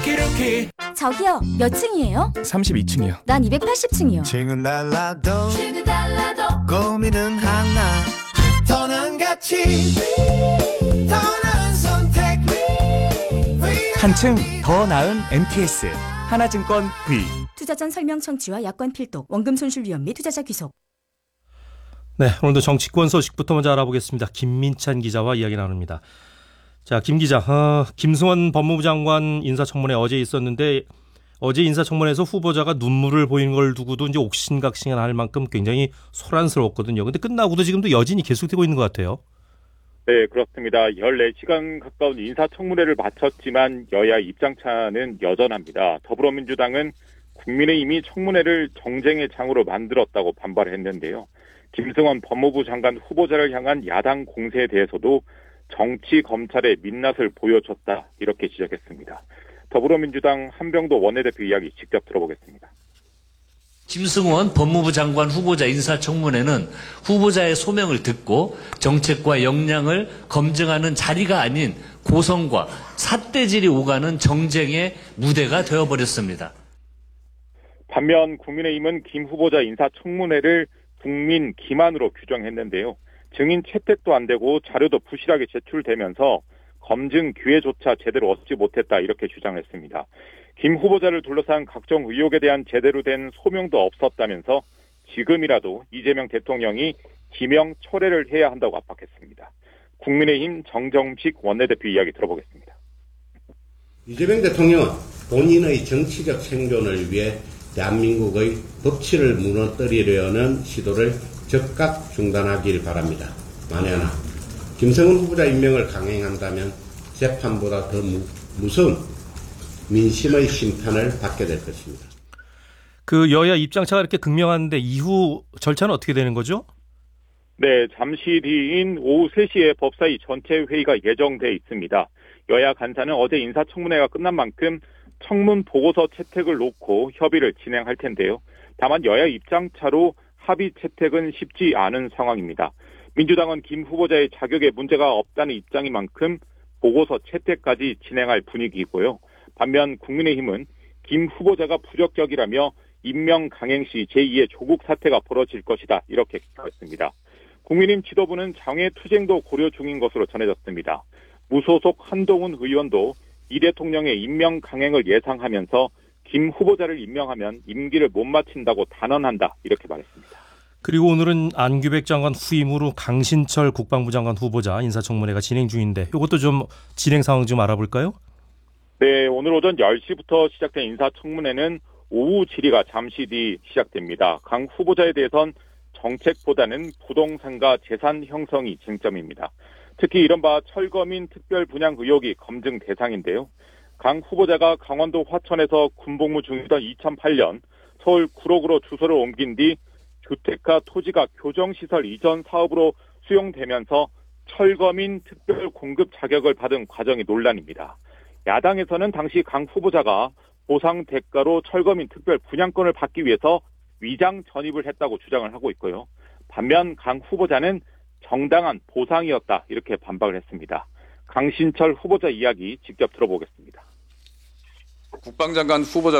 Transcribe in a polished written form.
저기요, 몇 층이에요? 32층이요. 난 280층이요. 층은 달라도 고민은 하나. 더 나은 가치, 더 나은 선택. 한층 더 나은 MTS 하나증권 V. 투자 전 설명 청취와 약관 필독, 원금 손실 위험 및 투자자 귀속. 네, 오늘도 정치권 소식부터 먼저 알아보겠습니다. 김민찬 기자와 이야기 나눕니다. 자, 김 기자, 김승원 법무부 장관 인사청문회 어제 있었는데 어제 인사청문회에서 후보자가 눈물을 보이는 걸 두고도 이제 옥신각신할 만큼 굉장히 소란스러웠거든요. 근데 끝나고도 지금도 여진이 계속되고 있는 것 같아요. 네, 그렇습니다. 14시간 가까운 인사청문회를 마쳤지만 여야 입장차는 여전합니다. 더불어민주당은 국민의힘이 청문회를 정쟁의 장으로 만들었다고 반발했는데요. 김승원 법무부 장관 후보자를 향한 야당 공세에 대해서도 정치 검찰의 민낯을 보여줬다, 이렇게 지적했습니다. 더불어민주당 한병도 원내대표 이야기 직접 들어보겠습니다. 김승원 법무부 장관 후보자 인사청문회는 후보자의 소명을 듣고 정책과 역량을 검증하는 자리가 아닌 고성과 삿대질이 오가는 정쟁의 무대가 되어버렸습니다. 반면 국민의힘은 김 후보자 인사청문회를 국민 기만으로 규정했는데요. 증인 채택도 안 되고 자료도 부실하게 제출되면서 검증 기회조차 제대로 얻지 못했다, 이렇게 주장했습니다. 김 후보자를 둘러싼 각종 의혹에 대한 제대로 된 소명도 없었다면서 지금이라도 이재명 대통령이 기명 철회를 해야 한다고 압박했습니다. 국민의힘 정정식 원내대표 이야기 들어보겠습니다. 이재명 대통령은 본인의 정치적 생존을 위해 대한민국의 법치를 무너뜨리려는 시도를 즉각 중단하길 바랍니다. 만에 하나 김승원 후보자 임명을 강행한다면 재판보다 더 무서운 민심의 심판을 받게 될 것입니다. 그 여야 입장차가 이렇게 극명한데 이후 절차는 어떻게 되는 거죠? 네, 잠시 뒤인 오후 3시에 법사위 전체 회의가 예정돼 있습니다. 여야 간사는 어제 인사청문회가 끝난 만큼 청문 보고서 채택을 놓고 협의를 진행할 텐데요. 다만 여야 입장차로 합의 채택은 쉽지 않은 상황입니다. 민주당은 김 후보자의 자격에 문제가 없다는 입장인 만큼 보고서 채택까지 진행할 분위기이고요. 반면 국민의힘은 김 후보자가 부적격이라며 임명 강행 시 제2의 조국 사태가 벌어질 것이다, 이렇게 기사했습니다. 국민의힘 지도부는 장외투쟁도 고려 중인 것으로 전해졌습니다. 무소속 한동훈 의원도 이 대통령의 임명 강행을 예상하면서 김 후보자를 임명하면 임기를 못 마친다고 단언한다, 이렇게 말했습니다. 그리고 오늘은 안규백 장관 후임으로 강신철 국방부 장관 후보자 인사청문회가 진행 중인데 이것도 좀 진행 상황 좀 알아볼까요? 네, 오늘 오전 10시부터 시작된 인사청문회는 오후 질의가 잠시 뒤 시작됩니다. 강 후보자에 대해선 정책보다는 부동산과 재산 형성이 쟁점입니다. 특히 이른바 철거민 특별 분양 의혹이 검증 대상인데요. 강 후보자가 강원도 화천에서 군복무 중이던 2008년 서울 구록으로 주소를 옮긴 뒤 주택가 토지가 교정시설 이전 사업으로 수용되면서 철거민 특별 공급 자격을 받은 과정이 논란입니다. 야당에서는 당시 강 후보자가 보상 대가로 철거민 특별 분양권을 받기 위해서 위장 전입을 했다고 주장을 하고 있고요. 반면 강 후보자는 정당한 보상이었다, 이렇게 반박을 했습니다. 강신철 후보자 이야기 직접 들어보겠습니다. 국방장관 후보자